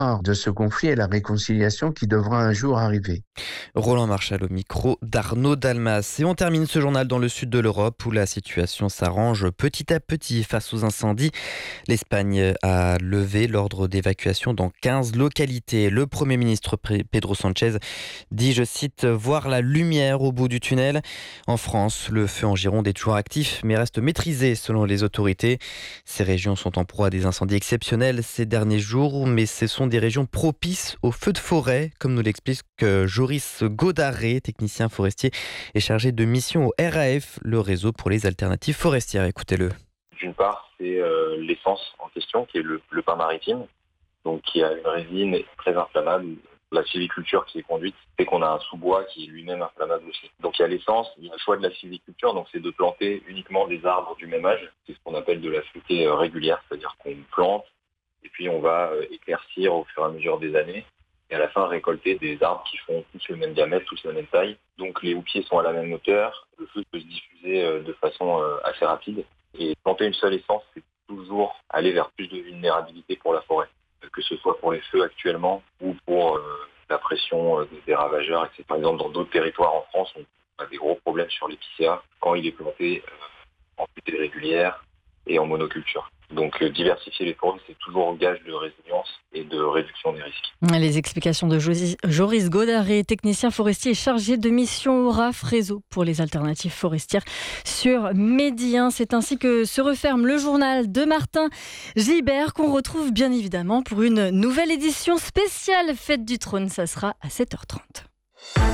de ce conflit et la réconciliation qui devra un jour arriver. Roland Marchal au micro d'Arnaud Dalmas. Et on termine ce journal dans le sud de l'Europe où la situation s'arrange petit à petit face aux incendies. L'Espagne a levé l'ordre d'évacuation dans 15 localités. Le Premier ministre Pedro Sánchez dit, je cite, voir la lumière au bout du tunnel. En France, le feu en Gironde est toujours actif mais reste maîtrisé selon les autorités. Ces régions sont en proie à des incendies exceptionnels ces derniers jours, mais ce sont des régions propices aux feux de forêt, comme nous l'explique Joris Godaré, technicien forestier et chargé de mission au RAF, le réseau pour les alternatives forestières. Écoutez-le. D'une part, c'est l'essence en question, qui est le pin maritime, donc qui a une résine très inflammable. La sylviculture qui est conduite fait qu'on a un sous-bois qui est lui-même inflammable aussi. Donc il y a l'essence, il y a le choix de la sylviculture, donc c'est de planter uniquement des arbres du même âge. C'est ce qu'on appelle de la fruitée régulière, c'est-à-dire qu'on plante et puis on va éclaircir au fur et à mesure des années et à la fin récolter des arbres qui font tous le même diamètre, tous la même taille. Donc les houppiers sont à la même hauteur, le feu peut se diffuser de façon assez rapide. Et planter une seule essence, c'est toujours aller vers plus de vulnérabilité pour la forêt, que ce soit pour les feux actuellement ou pour la pression des ravageurs, etc. Par exemple, dans d'autres territoires en France, on a des gros problèmes sur l'épicéa quand il est planté en culture régulière et en monoculture. Donc diversifier les forêts, c'est toujours gage de résilience et de réduction des risques. Les explications de Joris Godaré, technicien forestier et chargé de mission au RAF, réseau pour les alternatives forestières sur Medi 1. C'est ainsi que se referme le journal de Martin Gibert, qu'on retrouve bien évidemment pour une nouvelle édition spéciale Fête du Trône. Ça sera à 7h30.